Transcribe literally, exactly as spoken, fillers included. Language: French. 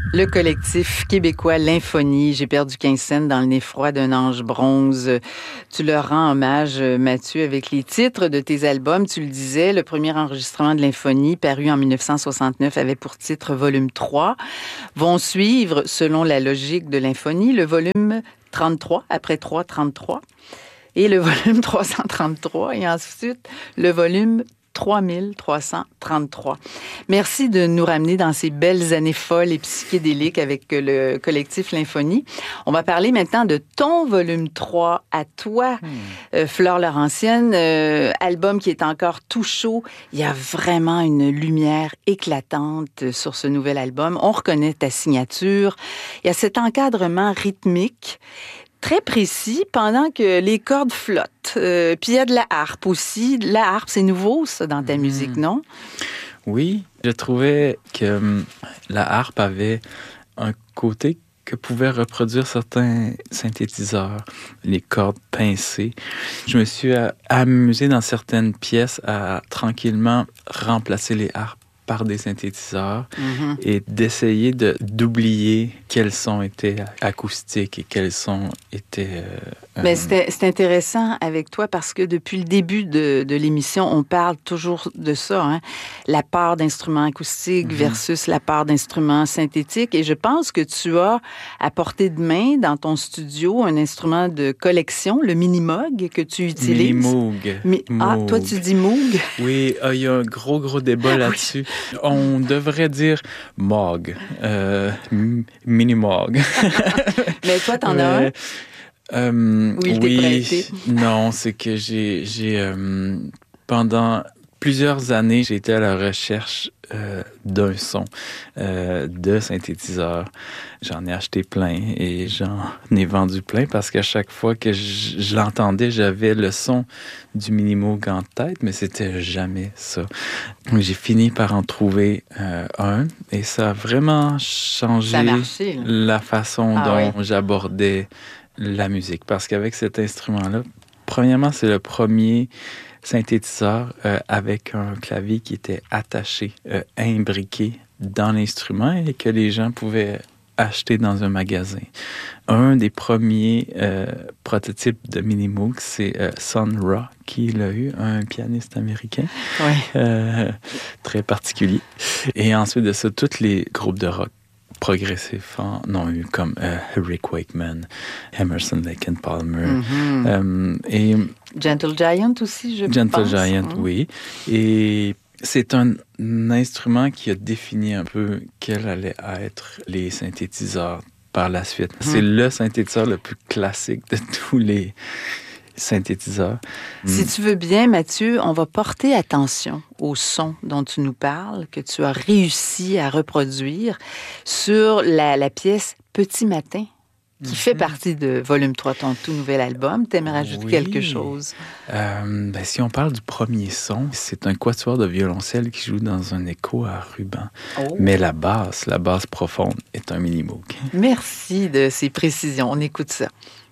Le collectif québécois L'Infonie, j'ai perdu quinze cents dans le nez froid d'un ange bronze. Tu leur rends hommage, Mathieu, avec les titres de tes albums. Tu le disais, le premier enregistrement de L'Infonie, paru en dix-neuf cent soixante-neuf, avait pour titre Volume trois. Vont suivre, selon la logique de L'Infonie, le volume trente-trois, après trois, trente-trois, et le volume trois cent trente-trois, et ensuite le volume trois mille trois cent trente-trois. Merci de nous ramener dans ces belles années folles et psychédéliques avec le collectif L'Infonie. On va parler maintenant de ton volume trois à toi, hmm. euh, Flore Laurentienne, euh, album qui est encore tout chaud. Il y a vraiment une lumière éclatante sur ce nouvel album. On reconnaît ta signature. Il y a cet encadrement rythmique très précis pendant que les cordes flottent. Euh, puis il y a de la harpe aussi. La harpe, c'est nouveau, ça, dans ta mmh. musique, non? Oui, je trouvais que euh, la harpe avait un côté que pouvaient reproduire certains synthétiseurs, les cordes pincées. Je me suis a- amusé dans certaines pièces à tranquillement remplacer les harpes par des synthétiseurs mm-hmm. et d'essayer de, d'oublier quels sons étaient acoustiques et quels sons étaient... Euh, Mais c'est, c'est intéressant avec toi parce que depuis le début de, de l'émission, on parle toujours de ça, hein? La part d'instruments acoustiques mm-hmm. versus la part d'instruments synthétiques. Et je pense que tu as à portée de main dans ton studio un instrument de collection, le Minimoog, que tu utilises. Minimoog. Mi- ah, toi, tu dis Moog? Oui, il euh, y a un gros, gros débat là-dessus. Oui. On devrait dire Moog, euh, m- Minimoog. Mais toi, t'en as un? Euh, oui, il oui, t'est prêté. Non, c'est que j'ai, j'ai euh, pendant plusieurs années, j'ai été à la recherche euh, d'un son, euh, de synthétiseur. J'en ai acheté plein et j'en ai vendu plein parce qu'à chaque fois que je, je l'entendais, j'avais le son du Minimoog en tête, mais c'était jamais ça. Donc, j'ai fini par en trouver euh, un et ça a vraiment changé ça a marché, la façon ah, dont oui. j'abordais la musique. Parce qu'avec cet instrument-là, premièrement, c'est le premier synthétiseur euh, avec un clavier qui était attaché, euh, imbriqué dans l'instrument et que les gens pouvaient acheter dans un magasin. Un des premiers euh, prototypes de Minimoog, c'est euh, Sun Ra qui l'a eu, un pianiste américain oui. euh, très particulier. Et ensuite de ça, tous les groupes de rock progressifs en ont eu, comme euh, Rick Wakeman, Emerson, Lake and Palmer. Mm-hmm. Euh, et Gentle Giant aussi, je Gentle pense. Gentle Giant, mm. oui. Et c'est un, un instrument qui a défini un peu quels allaient être les synthétiseurs par la suite. Mm. C'est le synthétiseur le plus classique de tous les synthétiseurs. Si tu veux bien, Mathieu, on va porter attention au son dont tu nous parles, que tu as réussi à reproduire sur la, la pièce Petit Matin, qui mm-hmm. fait partie de Volume trois, ton tout nouvel album. T'aimerais ajouter oui. quelque chose? Euh, ben, si on parle du premier son, c'est un quatuor de violoncelle qui joue dans un écho à ruban. Oh. Mais la basse, la basse profonde, est un Minimoog. Merci de ces précisions. On écoute ça.